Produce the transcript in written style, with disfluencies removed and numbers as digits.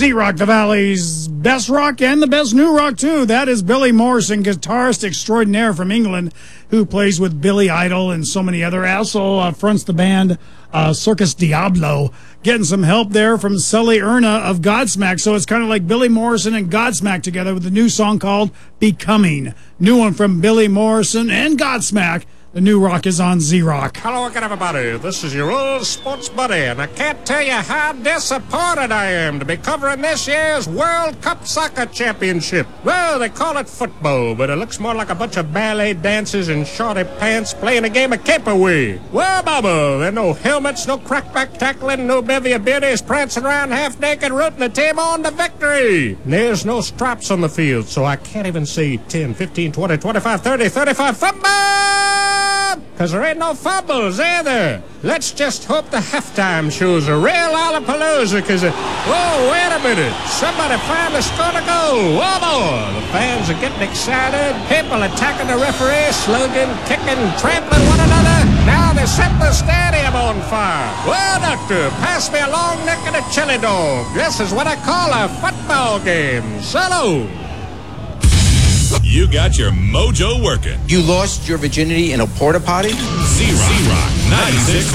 Z-Rock, the Valley's best rock and the best new rock, too. That is Billy Morrison, guitarist extraordinaire from England, who plays with Billy Idol and so many other. Also fronts the band Circus Diablo. Getting some help there from Sully Erna of Godsmack. So it's kind of like Billy Morrison and Godsmack together with a new song called Becoming. New one from Billy Morrison and Godsmack. The new rock is on Z-Rock. Hello again, everybody. This is your old sports buddy, and I can't tell you how disappointed I am to be covering this year's World Cup Soccer Championship. Well, they call it football, but it looks more like a bunch of ballet dancers in shorty pants playing a game of caperwee. Well, Bubba, there are no helmets, no crackback tackling, no bevy of beauties prancing around half-naked rooting the team on to victory. And there's no stripes on the field, so I can't even see 10, 15, 20, 25, 30, 35 football! Because there ain't no fumbles either. Let's just hope the halftime shows a real Lollapalooza, because, whoa, wait a minute. Somebody finally scored a goal. Whoa, boy. The fans are getting excited. People attacking the referee, slugging, kicking, trampling one another. Now they set the stadium on fire. Well, doctor, pass me a long neck and a chili dog. This is what I call a football game. So long. You got your mojo working. You lost your virginity in a porta potty? Z-Rock 96.